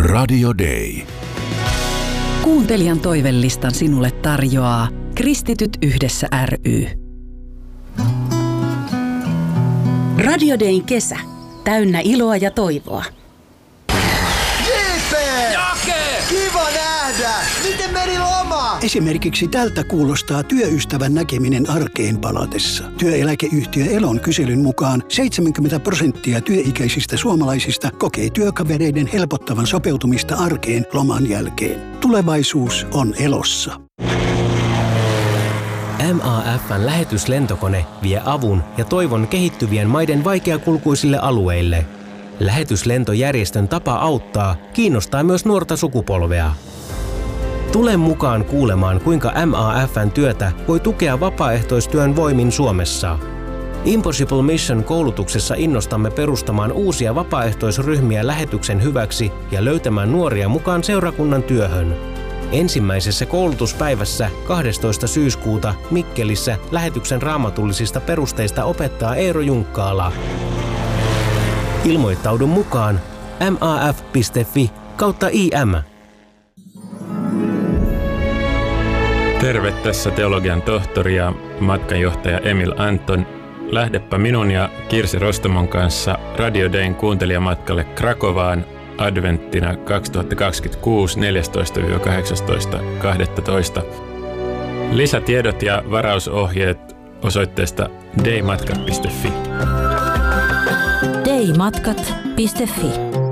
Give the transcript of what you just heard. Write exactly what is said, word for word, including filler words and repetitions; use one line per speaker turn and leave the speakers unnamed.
Radio Day.
Kuuntelijan toivelistan sinulle tarjoaa Kristityt yhdessä ry.
Radio Dayn kesä. Täynnä iloa ja toivoa.
J P!
Jake!
Kiva nähdä! Miten meni loma?
Esimerkiksi tältä kuulostaa työystävän näkeminen arkeen palatessa. Työeläkeyhtiö Elon kyselyn mukaan seitsemänkymmentä prosenttia työikäisistä suomalaisista kokee työkavereiden helpottavan sopeutumista arkeen loman jälkeen. Tulevaisuus on Elossa.
M A F:n lähetyslentokone vie avun ja toivon kehittyvien maiden vaikeakulkuisille alueille. Lähetyslentojärjestön tapa auttaa kiinnostaa myös nuorta sukupolvea. Tule mukaan kuulemaan, kuinka M A F:n työtä voi tukea vapaaehtoistyön voimin Suomessa. Impossible Mission-koulutuksessa innostamme perustamaan uusia vapaaehtoisryhmiä lähetyksen hyväksi ja löytämään nuoria mukaan seurakunnan työhön. Ensimmäisessä koulutuspäivässä kahdestoista syyskuuta Mikkelissä lähetyksen raamatullisista perusteista opettaa Eero Junkkaala. Ilmoittaudu mukaan maf piste fi kautta im.
Terve, tässä teologian tohtori ja matkanjohtaja Emil Anton. Lähdepä minun ja Kirsi Rostamon kanssa Radio Dayn kuuntelijamatkalle Krakovaan adventtina kaksituhattakaksikymmentäkuusi neljästoista kahdeksastoista kahdestoista. Lisätiedot ja varausohjeet osoitteesta daymatkat piste fi.
daymatkat piste fi